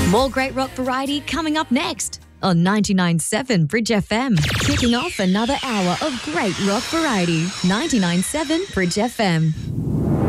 More great rock variety coming up next on 99.7 Bridge FM. Kicking off another hour of great rock variety. 99.7 Bridge FM.